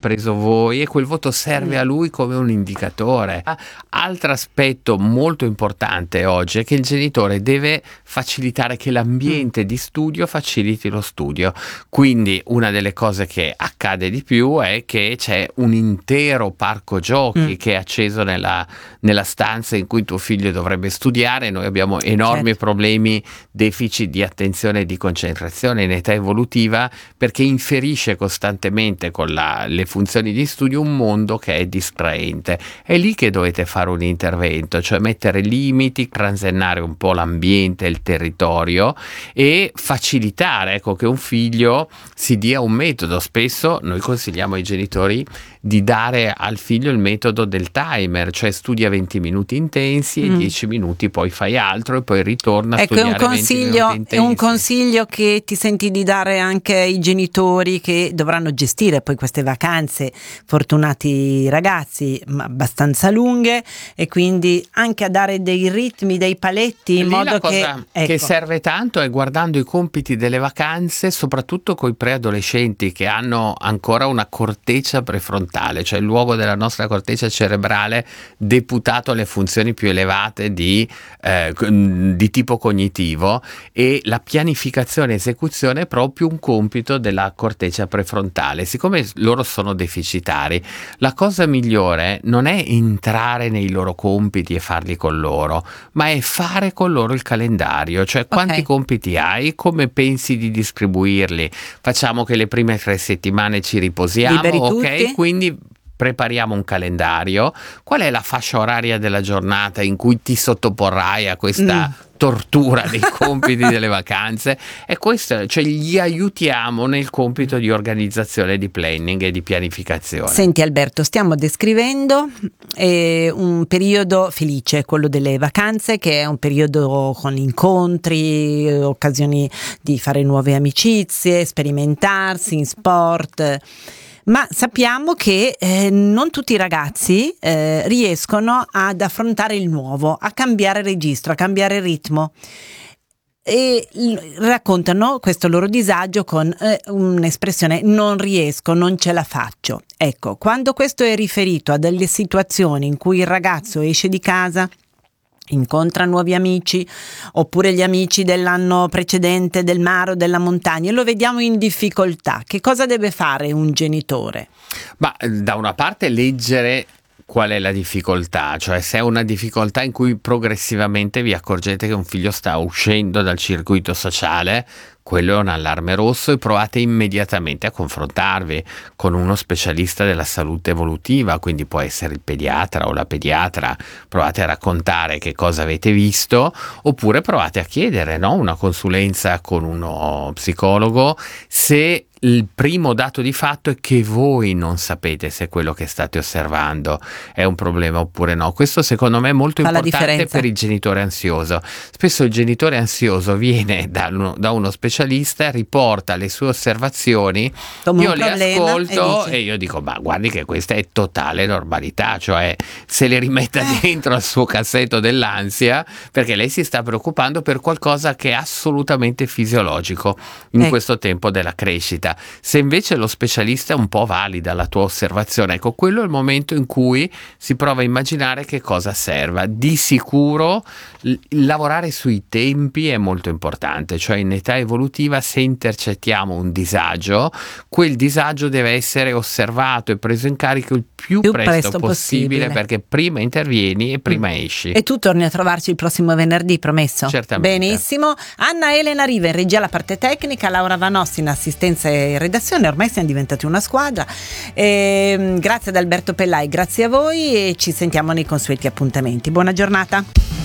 preso voi, e quel voto serve a lui come un indicatore. Altro aspetto molto importante oggi è che il genitore deve facilitare che l'ambiente di studio faciliti lo studio. Quindi una delle cose che accade di più è che c'è un intero parco giochi che è acceso nella stanza in cui tuo figlio dovrebbe studiare. Noi abbiamo enormi problemi, deficit di attenzione e di concentrazione in età evolutiva, perché inferisce costantemente con le funzioni di studio un mondo che è distraente. È lì che dovete fare un intervento, cioè mettere limiti, transennare un po' l'ambiente, il territorio, e facilitare, ecco, che un figlio si dia un metodo. Spesso noi consigliamo ai genitori di dare al figlio il metodo del timer, cioè studia 20 minuti intensi e 10 minuti poi fai altro e poi ritorna a studiare 20 minuti intensi. È un consiglio che ti senti di dare anche ai genitori che dovranno gestire poi queste vacanze, fortunati ragazzi, ma abbastanza lunghe, e quindi anche a dare dei ritmi, dei paletti, in modo che serve tanto è guardando i compiti delle vacanze, soprattutto coi preadolescenti che hanno ancora una corteccia prefrontale, cioè il luogo della nostra corteccia cerebrale deputato alle funzioni più elevate di tipo cognitivo, e la pianificazione e esecuzione è proprio un compito della corteccia prefrontale. Siccome loro sono deficitari, la cosa migliore non è entrare nei loro compiti e farli con loro, ma è fare con loro il calendario, cioè quanti compiti hai, come pensi di distribuirli. Facciamo che le prime 3 settimane ci riposiamo, liberi ok? tutti. Quindi prepariamo un calendario. Qual è la fascia oraria della giornata in cui ti sottoporrai a questa tortura dei compiti delle vacanze? E questo, cioè, gli aiutiamo nel compito di organizzazione, di planning e di pianificazione. Senti Alberto, stiamo descrivendo un periodo felice, quello delle vacanze, che è un periodo con incontri, occasioni di fare nuove amicizie, sperimentarsi in sport. Ma sappiamo che non tutti i ragazzi riescono ad affrontare il nuovo, a cambiare registro, a cambiare ritmo, e raccontano questo loro disagio con un'espressione: non riesco, non ce la faccio. Ecco, quando questo è riferito a delle situazioni in cui il ragazzo esce di casa, incontra nuovi amici, oppure gli amici dell'anno precedente del mare o della montagna, e lo vediamo in difficoltà, che cosa deve fare un genitore? Ma da una parte leggere qual è la difficoltà, cioè se è una difficoltà in cui progressivamente vi accorgete che un figlio sta uscendo dal circuito sociale, quello è un allarme rosso, e provate immediatamente a confrontarvi con uno specialista della salute evolutiva, quindi può essere il pediatra o la pediatra. Provate a raccontare che cosa avete visto, oppure provate a chiedere, no, una consulenza con uno psicologo se il primo dato di fatto è che voi non sapete se quello che state osservando è un problema oppure no. Questo secondo me è molto importante per il genitore ansioso. Spesso il genitore ansioso viene da uno specialista, riporta le sue osservazioni, io le ascolto e io dico: ma guardi che questa è totale normalità, cioè se le rimetta dentro al suo cassetto dell'ansia, perché lei si sta preoccupando per qualcosa che è assolutamente fisiologico in questo tempo della crescita. Se invece lo specialista è un po' valida la tua osservazione, ecco, quello è il momento in cui si prova a immaginare che cosa serva. Di sicuro lavorare sui tempi è molto importante, cioè in età evolutiva se intercettiamo un disagio, quel disagio deve essere osservato e preso in carico il più presto possibile, perché prima intervieni e prima esci. E tu torni a trovarci il prossimo venerdì, promesso? Certamente. Benissimo. Anna Elena Riva in regia la parte tecnica, Laura Vanossi in assistenza e redazione. Ormai siamo diventati una squadra. Grazie ad Alberto Pellai, grazie a voi, e ci sentiamo nei consueti appuntamenti. Buona giornata.